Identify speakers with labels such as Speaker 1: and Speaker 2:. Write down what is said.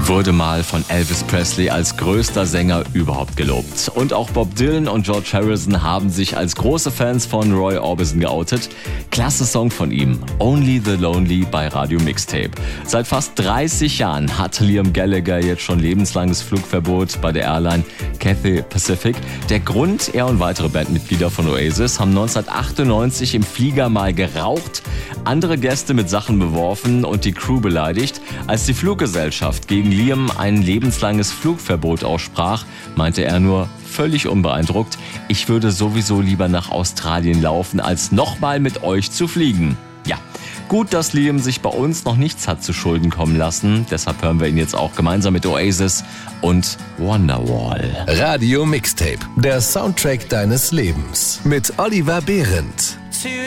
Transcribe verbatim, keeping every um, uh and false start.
Speaker 1: wurde mal von Elvis Presley als größter Sänger überhaupt gelobt. Und auch Bob Dylan und George Harrison haben sich als große Fans von Roy Orbison geoutet. Klasse Song von ihm, Only the Lonely bei Radio Mixtape. Seit fast dreißig Jahren hat Liam Gallagher jetzt schon lebenslanges Flugverbot bei der Airline Cathay Pacific. Der Grund, er und weitere Bandmitglieder von Oasis haben neunzehnhundertachtundneunzig im Flieger mal geraucht, andere Gäste mit Sachen beworfen und die Crew beleidigt. Als die Fluggesellschaft gegen Liam ein lebenslanges Flugverbot aussprach, meinte er nur völlig unbeeindruckt: Ich würde sowieso lieber nach Australien laufen, als nochmal mit euch zu fliegen. Ja, gut, dass Liam sich bei uns noch nichts hat zu Schulden kommen lassen. Deshalb hören wir ihn jetzt auch gemeinsam mit Oasis und Wonderwall.
Speaker 2: Radio Mixtape, der Soundtrack deines Lebens mit Oliver Behrendt.